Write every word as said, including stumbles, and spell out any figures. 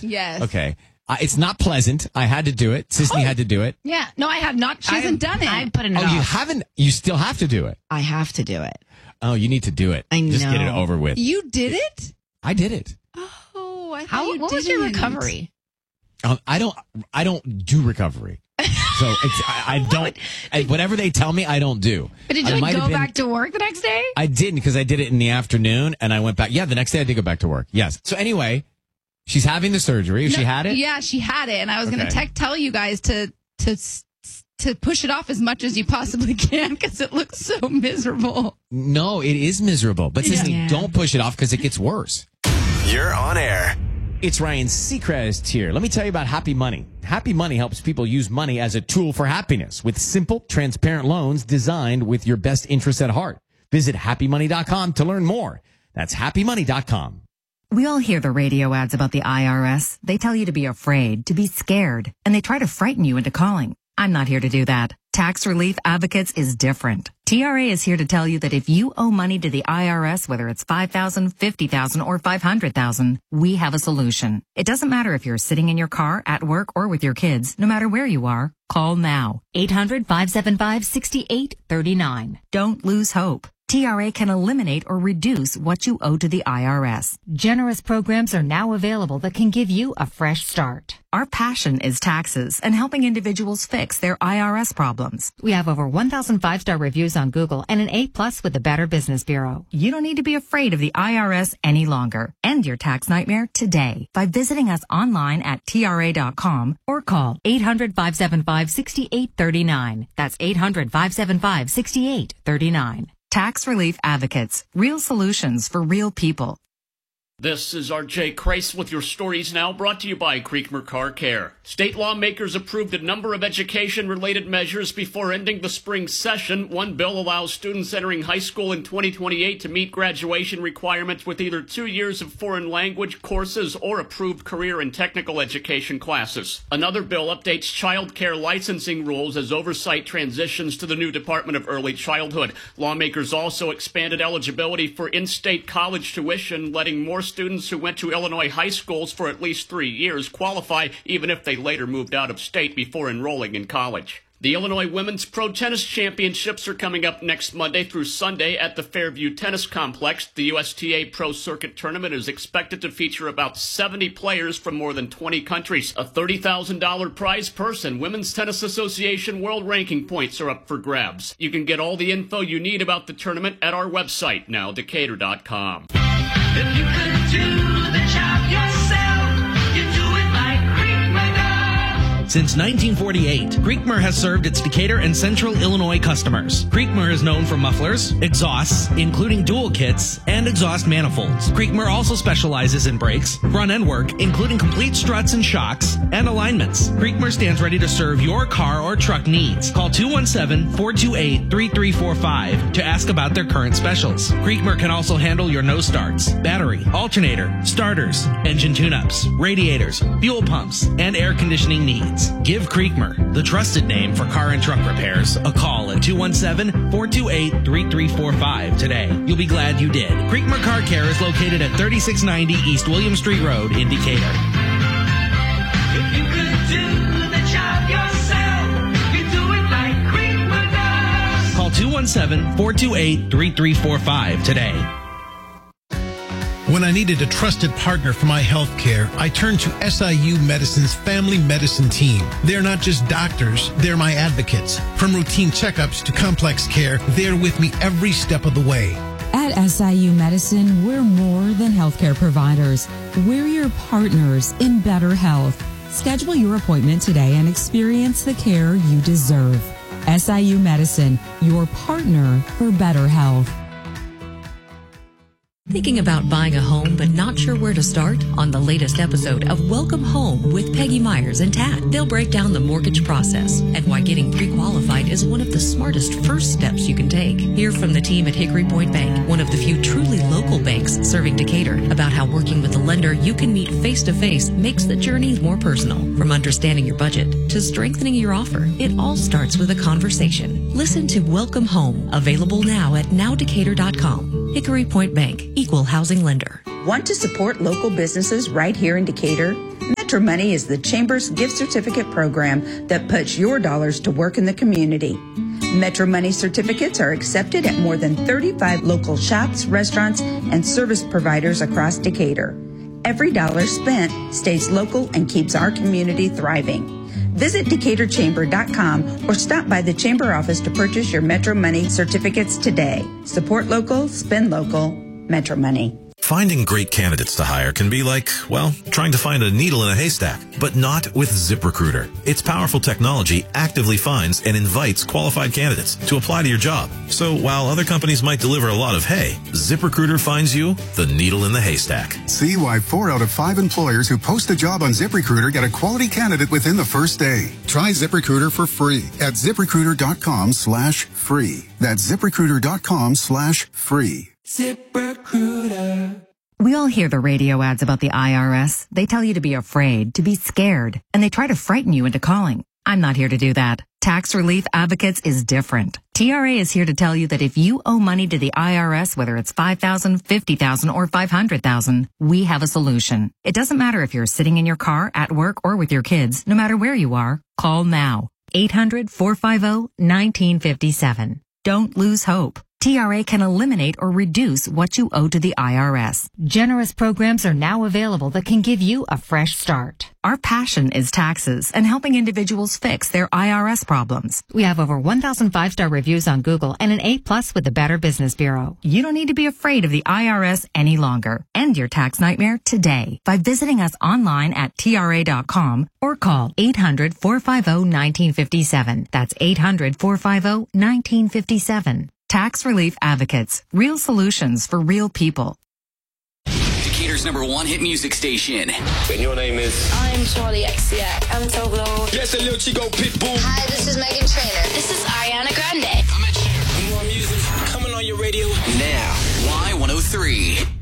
Yes. Okay. Uh, it's not pleasant. I had to do it. Sisney Oh. had to do it. Yeah. No, I have not. She hasn't done it. I'm putting it Oh, off. you haven't? You still have to do it. I have to do it. Oh, you need to do it. I Just get it know. over with. You did it? I did it. Oh, I thought How? you What was your didn't. recovery? Um, I don't. I don't do recovery. So it's, I, I don't. I, whatever they tell me, I don't do. But did I you like, might go have been- back to work the next day? I didn't because I did it in the afternoon and I went back. Yeah, the next day I did go back to work. Yes. So anyway, she's having the surgery. She No, had it. Yeah, she had it, and I was going Okay. to tell you guys to to s- to push it off as much as you possibly can because it looks so miserable. No, it is miserable. But Sisney, Yeah. don't push it off because it gets worse. You're on air. It's Ryan Seacrest here. Let me tell you about Happy Money. Happy Money helps people use money as a tool for happiness with simple, transparent loans designed with your best interests at heart. Visit happy money dot com to learn more. That's happy money dot com. We all hear the radio ads about the I R S. They tell you to be afraid, to be scared, and they try to frighten you into calling. I'm not here to do that. Tax Relief Advocates is different. T R A is here to tell you that if you owe money to the I R S, whether it's five thousand dollars, fifty thousand dollars, or five hundred thousand dollars, we have a solution. It doesn't matter if you're sitting in your car, at work, or with your kids. No matter where you are, call now. eight hundred, five seven five, six eight three nine. Don't lose hope. T R A can eliminate or reduce what you owe to the I R S. Generous programs are now available that can give you a fresh start. Our passion is taxes and helping individuals fix their I R S problems. We have over one thousand five-star reviews on Google and an A plus with the Better Business Bureau. You don't need to be afraid of the I R S any longer. End your tax nightmare today by visiting us online at T R A dot com Or call eight hundred, five seven five, six eight three nine. That's eight hundred, five seven five, six eight three nine. Tax Relief Advocates. Real solutions for real people. This is R J Kreis with your stories now, brought to you by Creekmer Car Care. State lawmakers approved a number of education-related measures before ending the spring session. One bill allows students entering high school in twenty twenty-eight to meet graduation requirements with either two years of foreign language courses or approved career and technical education classes. Another bill updates child care licensing rules as oversight transitions to the new Department of Early Childhood. Lawmakers also expanded eligibility for in-state college tuition, letting more students who went to Illinois high schools for at least three years qualify even if they later moved out of state before enrolling in college. The Illinois Women's Pro Tennis Championships are coming up next Monday through Sunday at the Fairview Tennis Complex. The U S T A Pro Circuit Tournament is expected to feature about seventy players from more than twenty countries. A thirty thousand dollars prize purse and Women's Tennis Association World Ranking points are up for grabs. You can get all the info you need about the tournament at our website, now decatur dot com. If you could do the job yourself, you do it like Creekmer does. Since nineteen forty-eight, Creekmer has served its Decatur and Central Illinois customers. Creekmer is known for mufflers, exhausts, including dual kits, and exhaust manifolds. Creekmer also specializes in brakes, front-end work, including complete struts and shocks, and alignments. Creekmer stands ready to serve your car or truck needs. Call two one seven, four two eight, three three four five to ask about their current specials. Creekmer can also handle your no starts, battery, alternator, starters, engine tune-ups, radiators, fuel pumps, and air conditioning needs. Give Creekmer, the trusted name for car and truck repairs, a call at two one seven, four two eight, three three four five today. You'll be glad you did. Creekmer Car Care is located at thirty-six ninety East William Street Road in Decatur. If you could do the job yourself, you do it like Creekmer does. Call two one seven, four two eight, three three four five today. When I needed a trusted partner for my health care, I turned to S I U Medicine's Family Medicine Team. They're not just doctors, they're my advocates. From routine checkups to complex care, they're with me every step of the way. At S I U Medicine, we're more than healthcare providers. We're your partners in better health. Schedule your appointment today and experience the care you deserve. S I U Medicine, your partner for better health. Thinking about buying a home but not sure where to start? On the latest episode of Welcome Home with Peggy Myers and Tad, they'll break down the mortgage process and why getting pre-qualified is one of the smartest first steps you can take. Hear from the team at Hickory Point Bank, one of the few truly local banks serving Decatur, about how working with a lender you can meet face-to-face makes the journey more personal. From understanding your budget to strengthening your offer, it all starts with a conversation. Listen to Welcome Home, available now at now decatur dot com. Hickory Point Bank, equal housing lender. Want to support local businesses right here in Decatur? Metro Money is the Chamber's gift certificate program that puts your dollars to work in the community. Metro Money certificates are accepted at more than thirty-five local shops, restaurants, and service providers across Decatur. Every dollar spent stays local and keeps our community thriving. Visit Decatur Chamber dot com or stop by the Chamber office to purchase your Metro Money certificates today. Support local, spend local, Metro Money. Finding great candidates to hire can be like, well, trying to find a needle in a haystack, but not with ZipRecruiter. Its powerful technology actively finds and invites qualified candidates to apply to your job. So while other companies might deliver a lot of hay, ZipRecruiter finds you the needle in the haystack. See why four out of five employers who post a job on ZipRecruiter get a quality candidate within the first day. Try ZipRecruiter for free at ZipRecruiter dot com slash free. That's ZipRecruiter dot com slash free. ZipRecruiter. We all hear the radio ads about the I R S. They tell you to be afraid, to be scared, and they try to frighten you into calling. I'm not here to do that. Tax Relief Advocates is different. T R A is here to tell you that if you owe money to the I R S, whether it's five thousand dollars, fifty thousand dollars, or five hundred thousand dollars, we have a solution. It doesn't matter if you're sitting in your car, at work, or with your kids. No matter where you are, call now. eight hundred, four five zero, one nine five seven. Don't lose hope. T R A can eliminate or reduce what you owe to the I R S. Generous programs are now available that can give you a fresh start. Our passion is taxes and helping individuals fix their I R S problems. We have over one thousand five-star reviews on Google and an A plus with the Better Business Bureau. You don't need to be afraid of the I R S any longer. End your tax nightmare today by visiting us online at T R A dot com or call eight hundred, four five zero, one nine five seven. That's eight hundred, four five zero, one nine five seven. Tax Relief Advocates. Real solutions for real people. Decatur's number one hit music station. And your name is? I'm Charlie X C X. I'm Toglo. Yes, a little Chico Pitbull. Hi, this is Megan Trainor. This is Ariana Grande. I'm at Cher. More music coming on your radio now. Y one oh three.